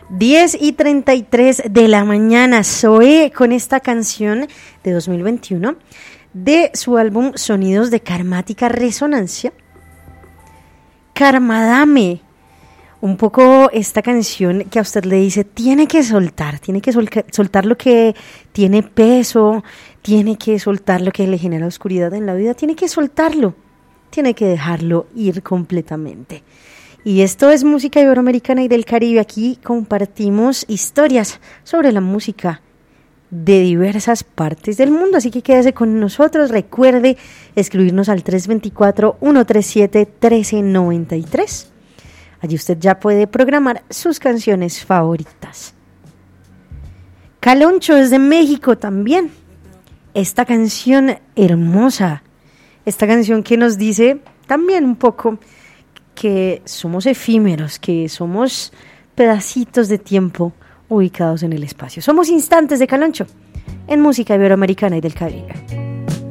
10:33 de la mañana, Zoé con esta canción de 2021 de su álbum Sonidos de Karmática Resonancia. Karmadame, un poco esta canción que a usted le dice, tiene que soltar lo que tiene peso, tiene que soltar lo que le genera oscuridad en la vida, tiene que soltarlo, tiene que dejarlo ir completamente. Y esto es música iberoamericana y del Caribe. Aquí compartimos historias sobre la música de diversas partes del mundo. Así que quédese con nosotros. Recuerde escribirnos al 324-137-1393. Allí usted ya puede programar sus canciones favoritas. Caloncho desde México también. Esta canción hermosa. Esta canción que nos dice también un poco que somos efímeros, que somos pedacitos de tiempo ubicados en el espacio. Somos instantes de Caloncho en música iberoamericana y del Caribe.